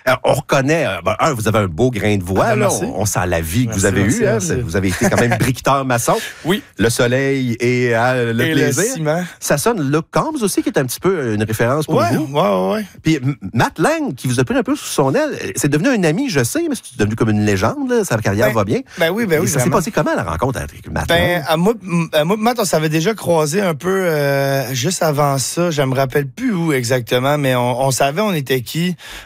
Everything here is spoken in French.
On reconnaît, vous avez un beau grain de voix, là, on sent la vie que vous avez eue. Vous avez été quand même briqueteur maçon. Oui. Le soleil et le plaisir. Le ciment. Ça sonne Luke Combs aussi, qui est un petit peu une référence pour vous. Oui. Puis Matt Lang, qui vous a pris un peu sous son aile, c'est devenu un ami, je sais, mais c'est devenu comme une légende, là, sa carrière va bien. Ben oui. Ça s'est passé comment, la rencontre avec Matt Lang? Moi Matt, on s'avait déjà croisé un peu juste avant ça. Je me rappelle plus où exactement, mais on savait on était qui.